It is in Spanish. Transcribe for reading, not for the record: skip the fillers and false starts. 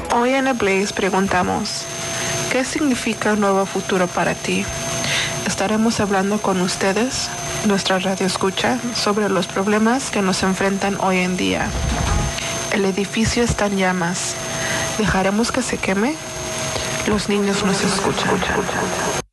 Hoy en The Blaze preguntamos, ¿qué significa un nuevo futuro para ti? Estaremos hablando con ustedes, nuestra radio escucha, sobre los problemas que nos enfrentan hoy en día. El edificio está en llamas. ¿Dejaremos que se queme? Los niños nos escuchan.